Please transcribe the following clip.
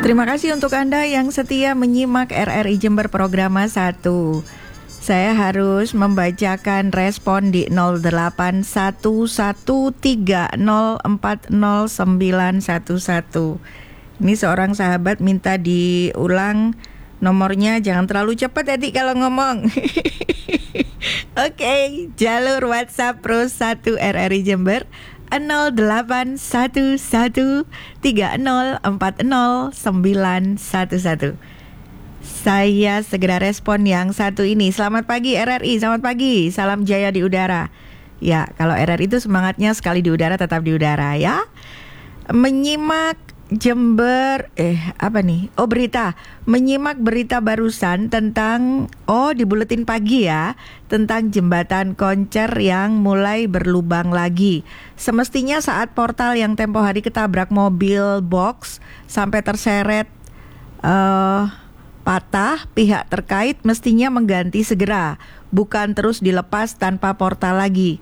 Terima kasih untuk Anda yang setia menyimak RRI Jember Programa 1. Saya harus membacakan respon di 081130409111. Ini seorang sahabat minta diulang nomornya, jangan terlalu cepat Edi kalau ngomong. Oke, jalur WhatsApp Pro 1 RRI Jember 081130409111. Saya segera respon yang satu ini. Selamat pagi RRI, selamat pagi. Salam jaya di udara. Ya, kalau RRI itu semangatnya sekali di udara tetap di udara ya. Menyimak Jember berita. Menyimak berita barusan tentang di buletin pagi ya, tentang jembatan Koncer yang mulai berlubang lagi. Semestinya saat portal yang tempo hari ketabrak mobil box sampai terseret patah, pihak terkait mestinya mengganti segera, bukan terus dilepas tanpa portal lagi.